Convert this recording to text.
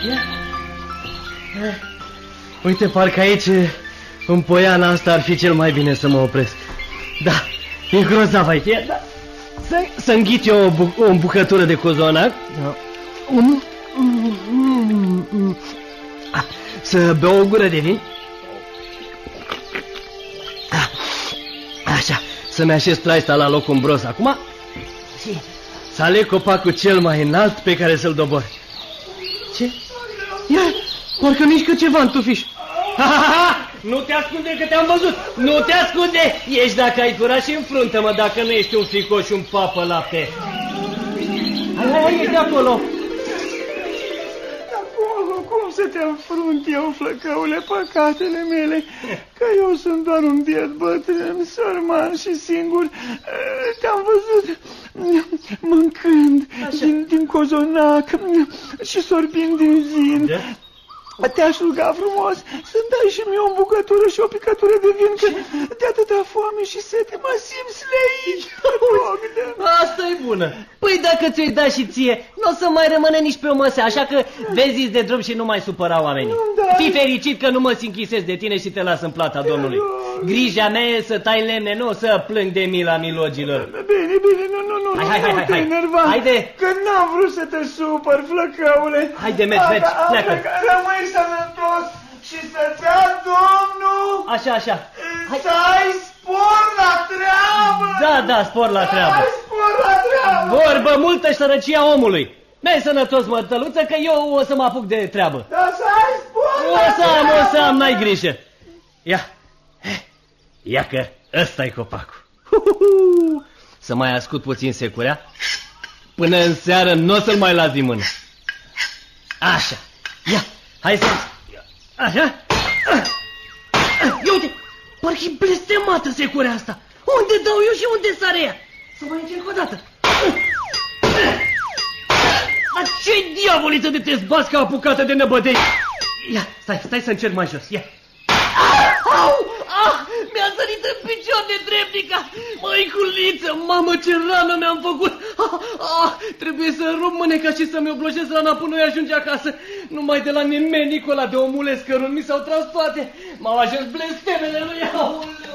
Uite, parcă aici, în poiana asta, ar fi cel mai bine să mă opresc. Da, e grozav aici. Da. Să înghit eu o bucătură de cozonac. Da. Să beau o gură de vin. Așa, să-mi așez traista la locul îmbros acum. Și să aleg copacul cel mai înalt pe care să-l dobor. Ce? Ia, parcă mișcă ceva în tufiș. Nu te ascunde că te-am văzut. Nu te ascunde. Ești dacă ai curaj și înfruntă-mă, dacă nu ești un fricoș și un papă lapte. Hai, ești de acolo. Cum să te înfrunt eu, flăcăule, păcatele mele? Că eu sunt doar un biet bătrân, sărman și singur. Te-am văzut mâncând din cozonac și sorbind din vin. Te-aș ruga frumos să-mi dai și mie o bucătură și o picătură de vin, că de atâta foame și sete mă simt sleit. Asta e bună. Păi dacă ți-o-i da și ție, nu o să mai rămâne nici pe o măsea, așa că vezi de drum și nu mai supăra oamenii. Fii fericit că nu mă sinchisez de tine și te las în plata Domnului. Grija mea e să tai lemne, nu să plâng de mila milogilor. Bine, nu te enerva. Haide. Că n-am vrut să te supăr, flăcăule. Haide, mergi, pleacă. Rămâi sănătos și să-ți ia Domnul. Așa. Să ai spor la treabă. Da, spor la treabă. Să ai spor la treabă. Vorbă multă și sărăcia omului. Mi-ai sănătos, mătăluță, că eu o să mă apuc de treabă. Da, să ai spor la treabă. O să am, n-ai grijă. Ia că ăsta-i copacul. Să mai ascult puțin securea. Până în seară n-o să-l mai las din mână. Așa. Ia, hai să... Așa. Ia uite, parcă-i blestemată securea asta. Unde dau eu și unde sare ea? Să mai încerc o dată. Dar ce-i diavoliță de te zbați ca apucată de năbădei? Ia, stai să încerc mai jos, ia. Mi-a sărit în picior de dreptica. Măiculiță, mamă, ce rană mi-am făcut. Trebuie să rup mâneca și să-mi oblojez rana până eu ajunge acasă. Numai de la nemenicul ăla de omulesc cărun mi s-au tras toate. M-au ajuns blestemele lui.